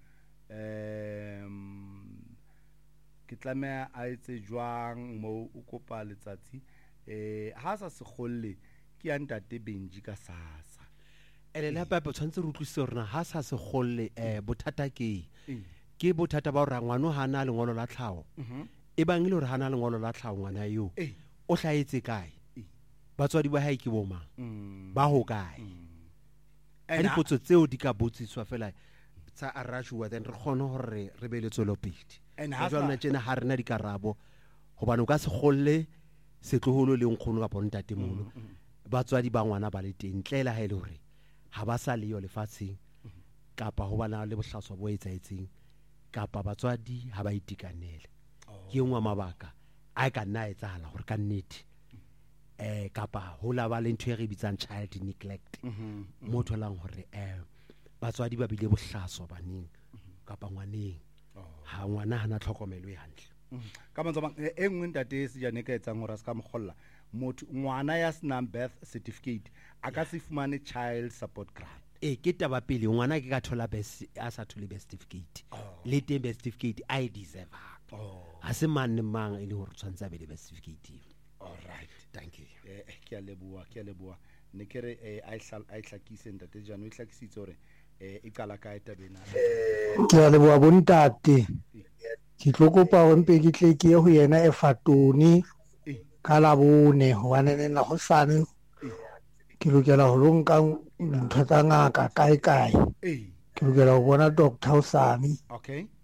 em ke tlamea a etse jwang mo o kopa letsatsi eh ha sa se kholle ke ya ntate Benji ka sasa ele la papa tshwantse re utlwise rena ha sa se kholle eh bothata ke ke bothata ba o rangwano ha na le ngolo la tlhago e bang ile hore ha na le ngolo la tlhago ngwana yo o hlaetse kae batswadi ba hae ke boma ba ho kae a dipotso tseo di ka botsiswa fela tsa arashwa then re khone hore re be le tsolo pedi ha jwana tsena ha rena dikarabo hobane o ka se kholle setloholo le nkgono ka bontate mono batswadi ba ngwana ba le teng tlela ha ile hore ha ba sa le yo lefatsheng kapa ho bana le bohlaswa bo etsaetseng kapa batswadi ha ba itikanele ke ngwa mabaka a ka nna etsahala hore ka nnete eh kapa ho la ba le ntwe re bitsang child neglect motho lang hore eh batswadi ba bile bohlaswa baneng kapa ngwaneng ha ngwana hana tlhokomelo e hantle ka mantso bang e nngwe ntate Sejane ka etsang hore a ska mogholla motho ngwana ya senang birth certificate a ka se fumane child support grant e ke taba pele ngwana ke ka thola best a sa thole best certificate le teng best certificate I deserve ha se man mang e le hore tshwantse a be le best certificate all right thank you eh ke a leboa ke a leboa ne ke re eh a ihla a ihlakise ntate Jane o ihlakisitse hore eh e qala ka etabena ke a leboa bontate ke tlokopa o mpe ke tle ke ho yena e fatoni ka labone hobane nna go sane ke lokela ho lonka ntho tsa ngaka kae kae ke lokela ho bona doctor Usani okay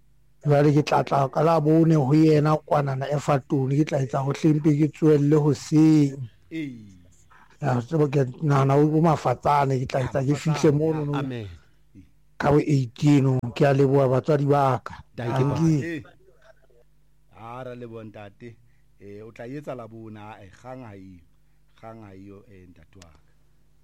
jwale ke tla tla ka la bone ho yena kwanana efatoni ke tla etsa ho hlempe ke tsoelle hoseng ya tsebo ke nana o mafatsane ke tla etsa ke fihle mono amen ka bo eighteen ke a leboha batswadi ba ka a ra le bontate eh o tla etsa la bona e gang ha iyo gang ha iyo e ntate wa ka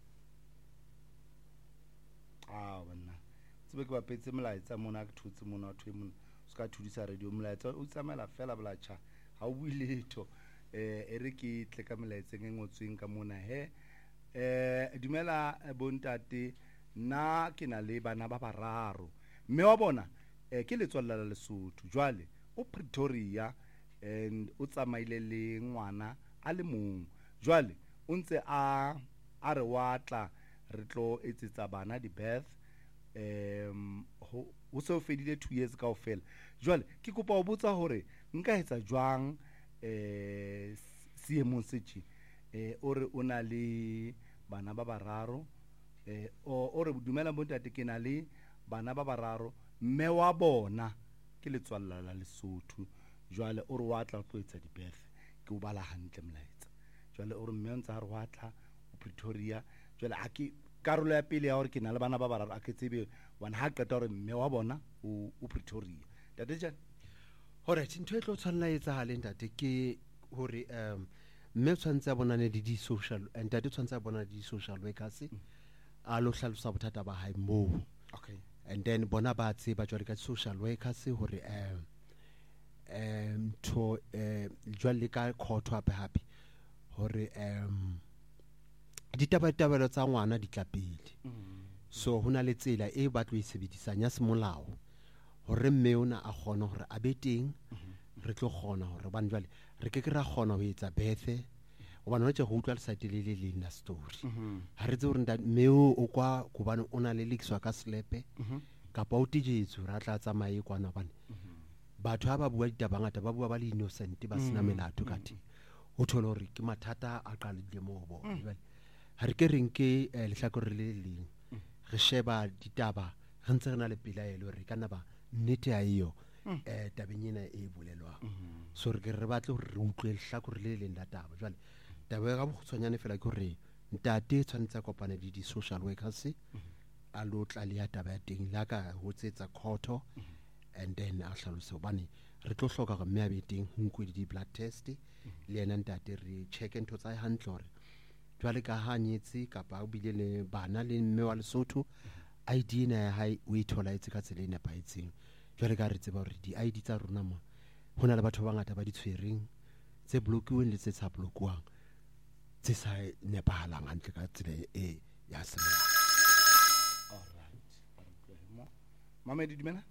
a bona tsebe ke ba petse molaetsa mona ke thutse mona thwe mona ska thudisa radio molaetsa o tsamela fela bolacha ha o builetho eh ere ke tle ka molaetsa e ngotsweng ka mona he eh dumela bontate nna ke na le bana ba bararo mme wa bona eh ke letswalla la Lesotho jwale o Pretoria and o tsamaile le ngwana a le mong jwale o ntse a a re watla re tlo etsetsa bana di birth um ho so fedile two years kaofela jwale ke kopa ho botsa hore nka etsa jwang eh seemong se tje eh o re o na le bana ba bararo eh o re dumela bontate ke na le bana ba bararo mme wa bona ke letswalla la Lesotho jwale o re watla go etsa di birth ke o bala hantle molaetsa jwale o re mme ntse a re watla o Pretoria jwale a ke karolo ya pele ya hore ke na le bana ba bararo a ke tsebe wana ha qeta hore mme wa bona o o Pretoria tate jana alright ntho e tlo tshwanela etsa ha le ntate ke hore um mme tshwantse a bona ne di social and tate tshwantse a bona di social workers a lo hlalosa bothata ba hae mo okay and then bona ba tseba jwale ka social workers hore um um to eh jwale ka khotho hape hape hore um ditabatabelo tsa ngwana di tla pele so hona le tsela e ba tlo isebedisanya semolao hore mme ona a gona hore a be teng re tlo gona hore bana jwale re ke ke ra gona ho etsa bethe o bana tse go utlwa le site le le le na story ha re tse hore nda mme o kwa go bana ona le lekswa ka slepe kapa o tijetso ra tla tsamaye kwana bana batho ha ba bua ditaba ngata ba bua ba le innocent ba sina melato kati o thola hore ke mathata a qalile mo bo jwale ha re ke reng ke lehlakore le leng re sheba ditaba re ntse re na le pelaelo re kana ba nnete a iyo eh tabenyena e bolelwa so re ke re batle hore re utlwe lehlakore le leng la taba jwale taba ga bogtsonyane fela ke hore ntate tshwanetse kopana le di social workers a lo tla le ya taba ya teng la ka ho tsetsa khotho and then a hlalose bane re tlo hloka go mme a be teng ho nkwe di blood test le yena ntate re check ntho tsa hantle hore jwale ka hanyetse kapa o bile le bana le mme wa Lesotho I D na ya hae o ithola itse ka tsela e nepaetseng jwale ka re tseba hore di I D tsa rona mo hona le batho ba ngata ba di tshwereng tse blokiweng le tse sa blokwang tse sa nepahalang hantle ka tsela e ya semela. Alright. Mama di dumela?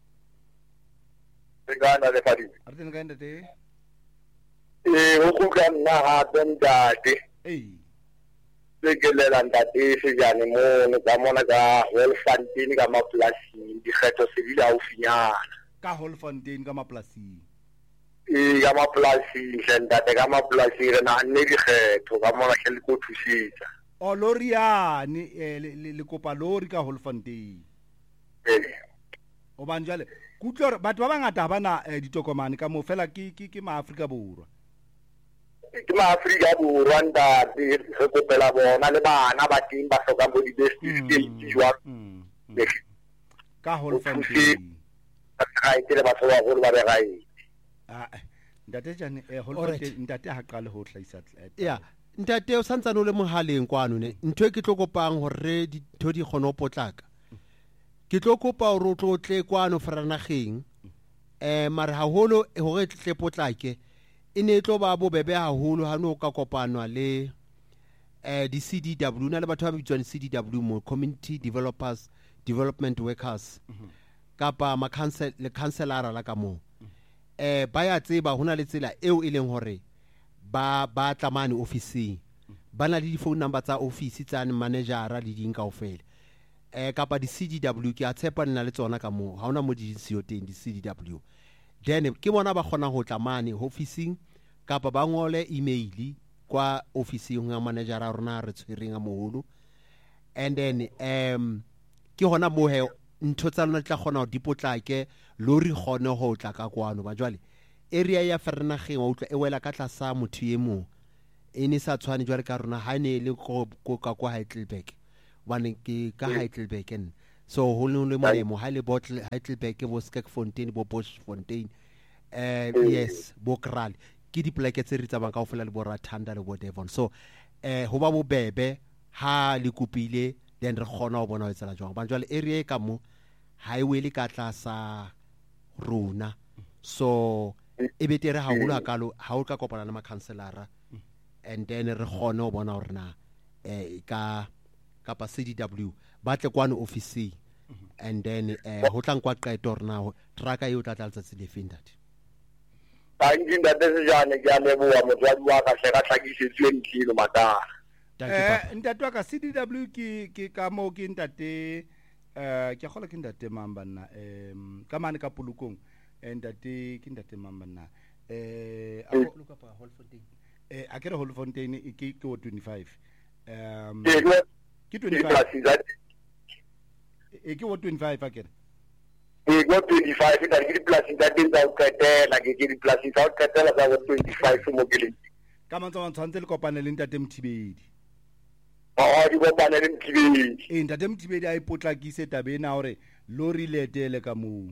Ngana le fadi. A re teng ka ntate? Eh o go ka nna ha ntate. Eh. Se ke le la ntate se jane mo ka mona ka Holfontein ka maplasing di kgetho se dile au finyana. Ka Holfontein ka maplasing. E ka maplasing ntate ka maplasing re na nne di kgetho ka mona ke le go thusitsa. O loriane le kopa lori ka Holfontein. Eh. O banjale kutlwa batho ba bangata bana ditokomane ka mo fela ke ke ma Afrika borwa. Ke ma Afrika borwa ntate re kopela bona le bana ba teng ba hloka bo di best state jwa. Ka Holfontein. Ka itse ba tsoa go ba be gae. Ah ntate jane eh Holfontein ntate ha qale ho hlaisa. Yeah. Ntate o santsane o le mohaleng kwano ne ntho e ke tlo kopang hore di tho di kgone ho potlaka ke tlo kopa hore o tlo tle kwano Franageng eh mare haholo hore tle potlake e ne tlo ba bobebe haholo ha no ka kopanwa le eh di C D W na le batho ba bitswang C D W mo community developers development workers kapa ma council le councilor la ka mo eh ba ya tseba hona le tsela eo e leng hore ba ba tlamane office bana le di phone number tsa office tsa managera le ding kaofela eh kapa di C D W ke a tshepa nna le tsona ka mo ha ona mo di sio teng di C D W then ke bona ba gona ho tlamane officing kapa ba ngole email kwa officing ya managera rona re tshwereng a moholo and then um ke hona mo he ntho tsa lona tla kgona ho dipotlake lori kgone ho tla ka kwano ba jwale area ya Vereeniging wa utlwa e wela ka tlasa motho ye mong e ne sa tshwane jwale ka rona ha ne le ko ka kwa Heidelberg bane ke ka Heidelberg en so ho le le molemo ha le bottle Heidelberg bo Skekfontein bo Boschfontein eh yes bo Kral ke di pleke tse re tsamang kaofela le bo Rathanda le bo Devon so eh ho ba bobebe ha le kupile then re khona ho bona ho etsela jwang ba jwale area e ka mo highway le ka tlasa rona so e betere ha holo hakalo ha o ka kopana le ma counselora and then re khona ho bona hore na eh ka kapa C D W ba tle kwane office and then eh ho tlang kwa qeto hore na trucker e o tla tla letsatsi le feng that Thangi ndate sejane ke a leboha motswadi wa ka hle ka tlhakisitswe ntlilo matana eh ntate wa ka C D W ke ke ka mo ke ntate eh ke gola ke ntate mamba nna em ka mane ka Polokong ntate ke ntate mamba nna eh a go loka pa Holfontein eh a ke re Holfontein ke ke o twenty-five um ke twenty-five e ke o twenty-five a ke re e go twenty-five ta ke plus da din da ketela ke ke plus da ketela za go twenty-five mo ke ka mantso wa tshwantse le kopane le ntate Mthibedi ah di kopane le Mthibedi e ntate Mthibedi a ipotlakise tabena hore lori le etele ka mo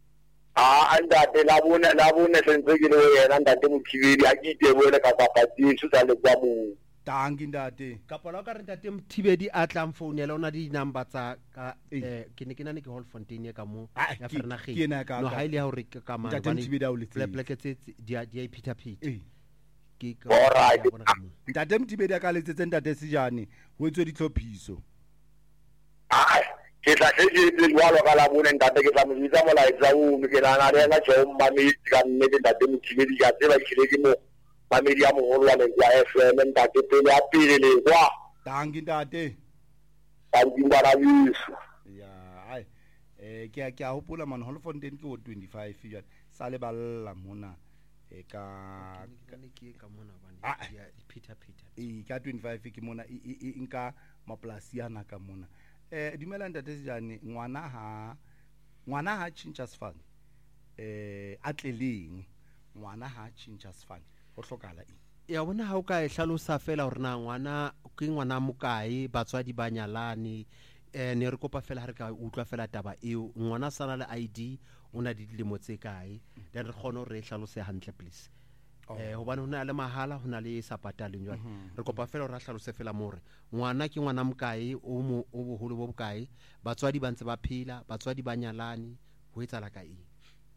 ah andate la bona la bona sentse ke le yena ntate Mthibedi a ke itebole ka papa tshitsu tsa le kwa mo tangi ndate kapa la ka re ntate Mthibedi a tla mfounela ona di number tsa ka eh ke ne ke nane ke Holfontein ka mo ya Vereeniging no ha ile ha hore ka ma ntate Mthibedi a o letse pleke tse di di ipita pita ke ka alright ntate Mthibedi a ka letsetse ntate Sejane ho etswe ditlhophiso ah ke tla se di jwalo ka la bona ntate ke tla mo ditsa molaetsa o me ke nana le na tšo mmami ka mme ntate Mthibedi ya tseba ke ke mo mamedi ya moholo wa le ya F M ntate pele a pele le kwa tangi ntate tangi bana biso ya ai eh ke ke a hopola man Holfontein ke o twenty-five jwa sa le balla mona e ka ke ka mona bane ya Peter Peter e ka twenty-five ke mona e nka maplasi yana ka mona eh dumela ntate Sejane ngwana ha ngwana ha Chinchas Fund eh atleleng ngwana ha Chinchas Fund o hlokala eng ya bona ha o ka e hlalosa fela hore na ngwana ke ngwana mokae batswadi ba nyalane eh ne re kopa fela ha re ka utlwa fela taba eo ngwana sana le I D ona di dilemo tse kae then re khona re hlalose hantle please eh hobane hona le mahala hona le sa pataleng jwale re kopa fela hore a hlalose fela more ngwana ke ngwana mokae o mo o boholo bo bokae batswadi ba ntse ba phela batswadi ba nyalane ho etsala ka eng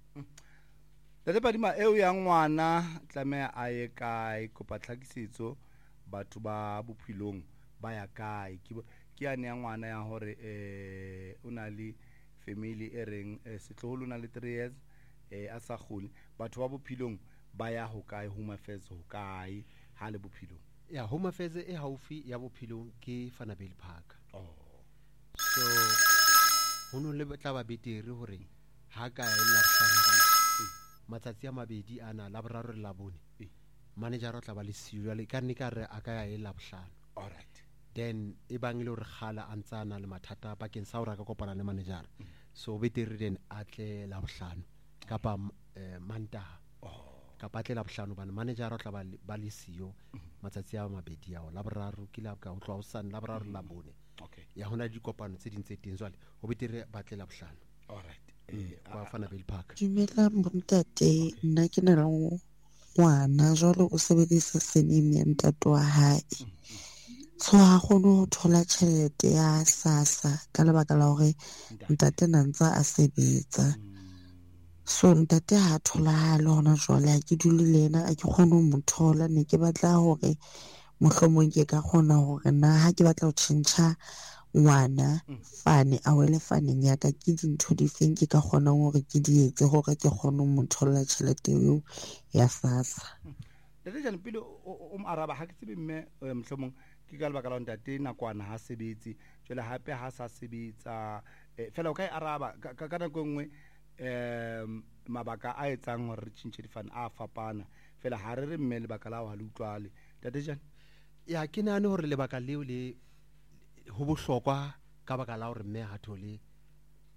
Tete Padima eo ya ngwana tlamea a ye kae kopa tlhakisetso batho ba bophilong ba ya kae ke ke ya ne ngwana ya hore eh una le family e reng setloholo na le three years eh a sa khole batho ba bophilong ba ya ho kae Home Affairs ho kae ha le bophilong ya Home Affairs e haufi ya bophilong ke Vanderbijl Park oh so hono le tla ba betere hore ha ka e la tsana matsatsi a mabedi ana la boraro la bone manager o tla ba le siyo le ka nne ka re a ka ya e la bohlano all right then e bang le hore khala a ntsana le mathata ba keng sa hore ka kopana le manager so betere then a tle la bohlano kapa mantaha kapa tle la bohlano bana manager o tla ba le siyo matsatsi a mabedi ao la boraro ke la ka o tloa o san la boraro la bone okay ya hona di kopano tse ding tse teng jwale o betere ba tle la bohlano all right kwa Vanderbijl Park dumela bontate nna ke na le ngwana jwale o sebedisa senimi ya ntate wa hae so ha kgone ho thola tjhelete ya SASSA ka lebaka la hore ntate na ntsa a sebetsa so ntate ha tholahale hona jwale ha ke dule le yena a ke kgone ho mo thola ne ke batla hore mohlomong ke ka kgona hore na ha ke batla ho tjhentjha ngwana fane a wele faneng ya ka ke dintho di feng ke ka kgona hore ke di etse hore ke kgone ho motholla tjhelete eo ya SASSA Tete jane pele o mo araba ha ke tsebe mme mohlomong ke ka lebaka la ntate nakwana ha sebetse jwale hape ha sa sebetsa fela o ka e araba ka nako nngwe em mabaka a etsang hore re tshintse difane a fapana fela ha re re mme lebaka la ho le utlwale Tete jane ya ke nane hore lebaka leo le ho bohlokwa ka baka la hore mme ha thole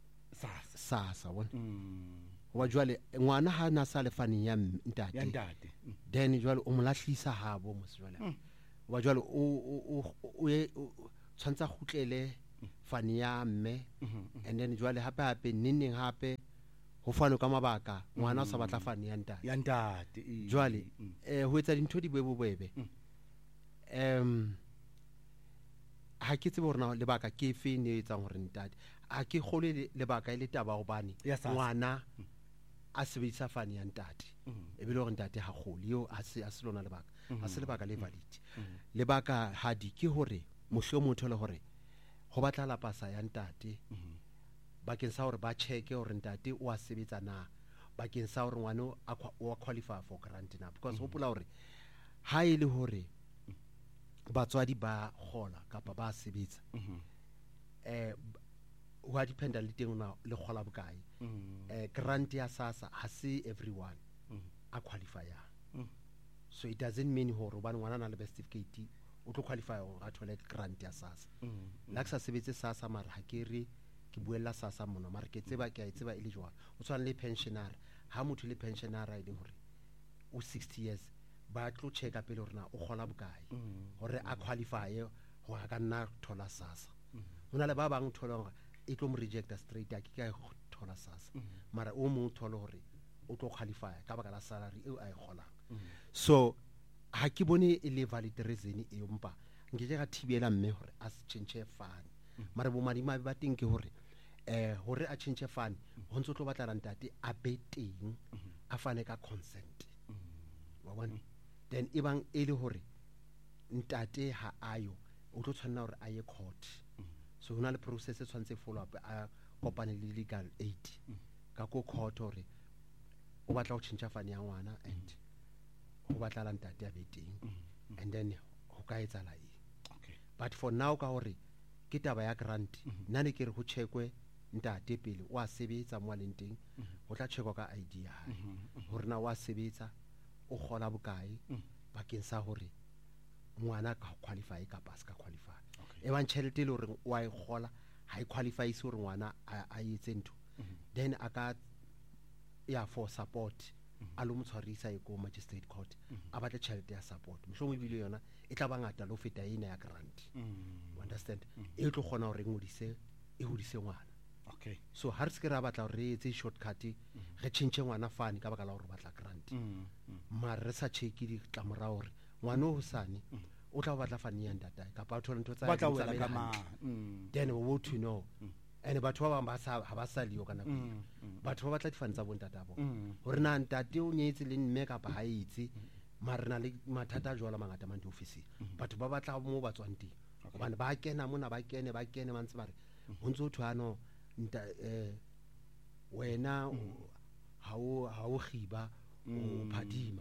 sasa bona wa jwale ngwana ha na sa le fani ya ntate then jwale o molahlisa habo mo jwale wa jwale o o tshwantsa khutlele fani ya mme and then jwale hape hape nning hape ho fano ka mabaka ngwana o sa batla fani ya ntate ya ntate jwale eh ho etsa dintho di bobebe em ha ke tsebe hore lebaka ke fe ne etsang hore ntate a ke khole lebaka ile taba hobane ngwana a sebedisa fani ya ntate e bile hore ntate ha khole yo a se a se lona lebaka a se lebaka le valid lebaka hadi ke hore mohlo motho le hore ho batla la pasa ya ntate bakeng sa hore ba cheke hore ntate o a sebetsa na bakeng sa hore ngwana o qualify for grant na because hopola hore ha ile hore batswadi ba khola kapa ba sebetsa eh wa dependa le teng na le khola bokae eh grant ya sasa ha se everyone a qualify ya so it doesn't mean hore ba ngwana na le best certificate o tlo qualify o a thole grant ya sasa la sa sebetse sasa mara ha ke re ke buella sasa mona mara ke tseba ke a tseba ile jwa o tswana le pensioner ha motho le pensioner a ile hore o sixty years ba tlo checka pele hore na o khola bokae hore a qualify ho ka nna thola sasa hona le ba bang thola hore e tlo mo rejecta straight a ke ka thola sasa mara o mo thola hore o tlo qualify ka baka la salary e a e kholang so ha ke bone e le valid reason e mpa ngeke ga thibela mme hore a change fan mara bo madima ba teng ke hore eh hore a change fan ho ntse tlo batla ntate a beteng a fane ka consent wa bona then ibang e le hore ntate ha ayo o tlo tshwanela hore a ye court so hona le process e tshwantse follow up a kopane le legal aid ka ko court hore o batla ho change fan ya ngwana and o batla la ntate a beteng and then ho ka etsa la e okay but for now ka hore ke taba ya grant nna ne ke re ho chekwe ntate pele o a sebetsa mo le nteng ho tla chekwa ka I D ya hore na wa sebetsa o khola bokae bakeng sa hore ngwana ka qualify ka pass ka qualify e bang tšhelete le hore wa e khola ha e qualify se hore ngwana a etse ntho then aka ya for support a lo motshwarisa e ko magistrate court a batla tšhelete ya support mohlomong bile yona e tla bangata lo feta ena ya grant you understand e tlo gona hore ngodise e hodise ngwana okay so ha re se ke ra batla hore re etse shortcut re change ngwana fane ka baka la hore batla grant mara re sa cheki di tlamora hore ngwana o sane o tla batla fane ya ndata ka pa thola ntho tsa batla o la ka ma then we to know ene batho ba bang ba sa ha ba sa liyo kana go batho ba batla difane tsa bontata bo hore na ntate o nyetse le mme ka ba ha itse mara na le mathata a jwala mangata mante office batho ba batla mo ba tswang teng bana ba kena mona ba kene ba kene mantse bare ho ntse o thwana nta eh wena ha o ha o khiba o phadima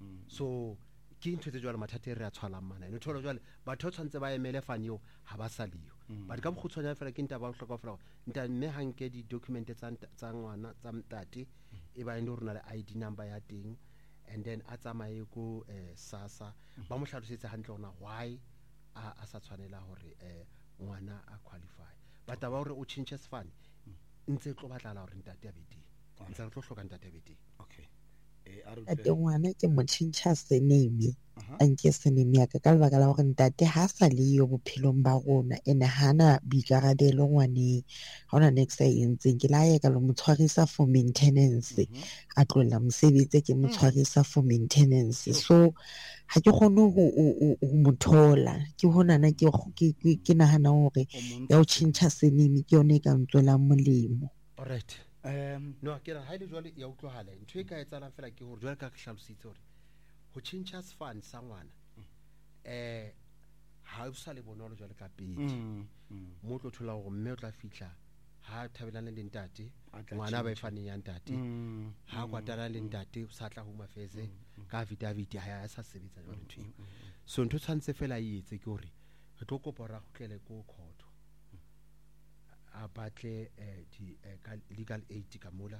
so ke ntho tse jwale mathata re a tshwalang mana ene thola jwale batho tshwantse ba emele fanyo ha ba sa liyo but ka bokhutswana fela ke ntaba ba hloka fela nta mme hanke di document tsa tsa ngwana tsa mtate e ba ene rona le I D number ya teng and then a tsamaye ko sasa ba mo hlalosetsa hantle hona why a sa tshwanela hore eh ngwana a qualify but ba hore o change sfane ntse tlo batla la hore ntate a beti ntse re tlo hloka ntate a beti okay ate ngwana ke mo tšhintšha sename a nke sename ya ka ka lebaka la gore ntate ha sa le yo bophelong ba rona ene hana boikarabelo ngwaneng ga ona next a entseng ke la ye ka lo motshwarisa for maintenance a tlola mosebetsi ke motshwarisa for maintenance so ha ke kgone ho mothola ke honana ke ke nahana hore ya o tšhintšha sename ke yone ka ntswela molemo alright um no akera ha ile jwale ya utlwahala ntwe ka etsala fela ke hore jwale ka hlalositse hore ho change fund sa ngwana eh ha o sa le bonolo jwale ka pedi mo tlo thola hore mme o tla fihla ha thabelana le ntate ngwana ba ifane ya ntate ha kwatala le ntate o sa tla ho mafeze ka affidavit ha ya sa sebetsa jwale ntwe so ntho tshantse fela e etse ke hore re tlo kopora go tlele ko court a batle di legal aid ka mola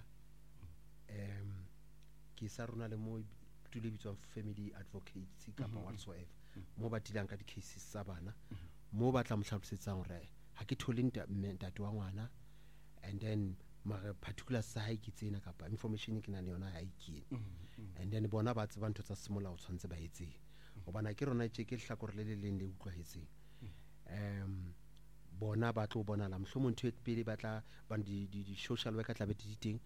um ke sa rona le mo tule bitswa family advocates ka ba whatsoever mo ba dilang ka di cases tsa bana mo ba tla mo hlalosetsa hore ha ke thole ntate wa ngwana and then mara particular sa hae ke tsena kapa information ke na le yona ha e kene and then bona ba tseba ntho tsa semolao tshwantse ba etseng o bana ke rona tse ke hlakore le le leng le utlwahetseng um bona ba tlo bona la mhlomong ntho e pele ba tla ba di di social worker tla be di teng